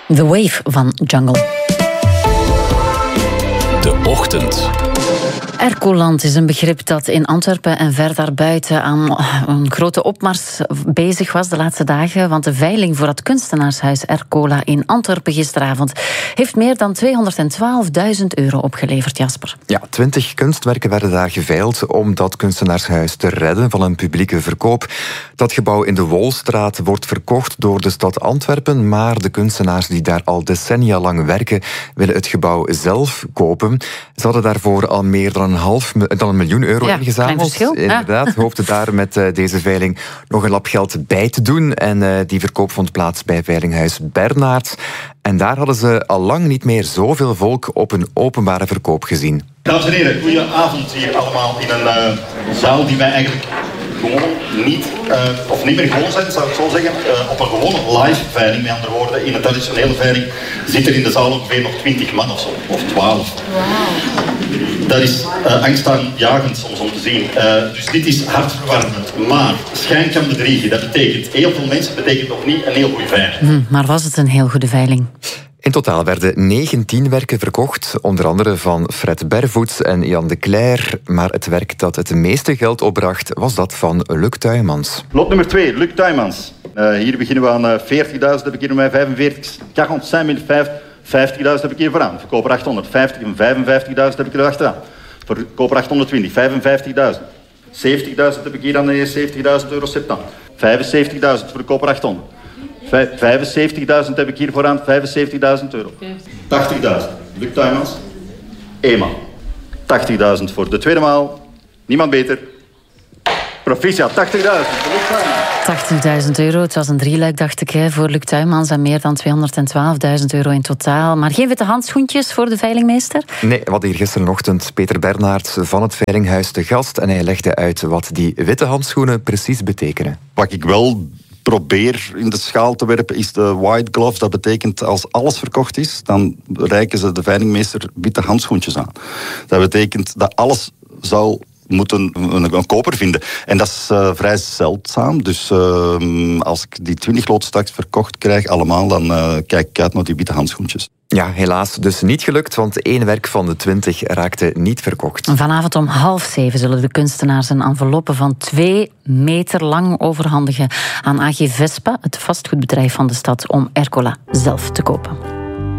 The Wave van Jungle. De Ochtend. Ercoland is een begrip dat in Antwerpen en ver daarbuiten aan een grote opmars bezig was de laatste dagen. Want de veiling voor het kunstenaarshuis Ercola in Antwerpen gisteravond heeft meer dan €212.000 opgeleverd, Jasper. Ja, 20 kunstwerken werden daar geveild om dat kunstenaarshuis te redden van een publieke verkoop. Dat gebouw in de Wolstraat wordt verkocht door de stad Antwerpen, maar de kunstenaars die daar al decennia lang werken willen het gebouw zelf kopen. Ze hadden daarvoor al meer dan een miljoen euro ingezameld. Inderdaad, hoopten daar met deze veiling nog een lap geld bij te doen. En die verkoop vond plaats bij Veilinghuis Bernard. En daar hadden ze al lang niet meer zoveel volk op een openbare verkoop gezien. Dames en heren, goeie avond hier allemaal in een zaal die wij eigenlijk gewoon niet meer gewoon zijn, zou ik zo zeggen. Op een gewone live veiling, met andere woorden. In een traditionele veiling zit er in de zaal ongeveer nog 20 man of zo, of 12. Wow. Dat is angstaanjagend soms om te zien. Dus dit is hartverwarmend. Maar schijn kan bedriegen. Dat betekent, heel veel mensen betekent nog niet een heel goede veiling. Maar was het een heel goede veiling? In totaal werden 19 werken verkocht, onder andere van Fred Bervoets en Jan de Cler. Maar het werk dat het meeste geld opbracht, was dat van Luc Tuymans. Lot nummer 2, Luc Tuymans. Hier beginnen we aan 40.000, dan beginnen wij 45, 50.000 heb ik hier vooraan. Verkoper 850 en 55.000 heb ik er achteraan. Verkoper 820, 55.000. 70.000 heb ik hier aan de €70.000 septan. 75.000 voor de koper 800. 75.000 heb ik hier vooraan, €75.000. 80.000, Luc Tuymans. Eenmaal. 80.000 voor de tweede maal. Niemand beter. Proficiat, 80.000 voor Luc Tuymans. €80.000. Het was een drieluik, dacht ik, voor Luc Tuymans. En meer dan €212.000 in totaal. Maar geen witte handschoentjes voor de veilingmeester? Nee, we hadden hier gisterenochtend Peter Bernard van het Veilinghuis te gast. En hij legde uit wat die witte handschoenen precies betekenen. Wat ik wel probeer in de schaal te werpen is de white gloves. Dat betekent als alles verkocht is, dan reiken ze de veilingmeester witte handschoentjes aan. Dat betekent dat alles zou moeten een koper vinden. En dat is vrij zeldzaam. Dus als ik die 20 loten straks verkocht krijg, allemaal, dan kijk ik uit naar die witte handschoentjes. Ja, helaas dus niet gelukt, want 1 werk van de 20 raakte niet verkocht. Vanavond om 6:30 zullen de kunstenaars een enveloppe van 2 meter lang overhandigen aan AG Vespa, het vastgoedbedrijf van de stad, om Ercola zelf te kopen.